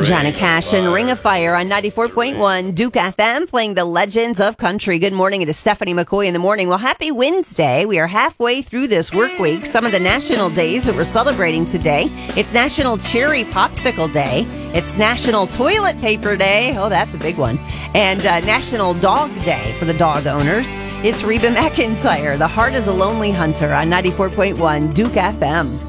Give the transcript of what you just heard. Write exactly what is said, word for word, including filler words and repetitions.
Johnny Cash and Ring of Fire on ninety-four point one Duke F M, playing the Legends of Country. Good morning. It is Stephanie McCoy in the morning. Well, happy Wednesday. We are halfway through this work week. Some of the national days that we're celebrating today. It's National Cherry Popsicle Day. It's National Toilet Paper Day. Oh, that's a big one. And uh, National Dog Day for the dog owners. It's Reba McEntire. The Heart is a Lonely Hunter on ninety-four point one Duke F M.